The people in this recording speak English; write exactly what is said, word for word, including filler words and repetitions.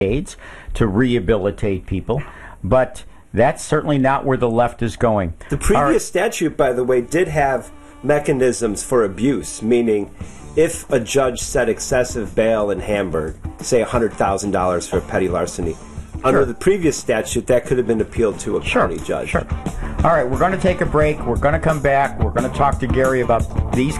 aids to rehabilitate people, but that's certainly not where the left is going. The previous Our, statute, by the way, did have mechanisms for abuse, meaning if a judge set excessive bail in Hamburg, say one hundred thousand dollars for petty larceny, under Sure. the previous statute, that could have been appealed to a Sure, county judge. Sure. All right, we're going to take a break. We're going to come back. We're going to talk to Gary about these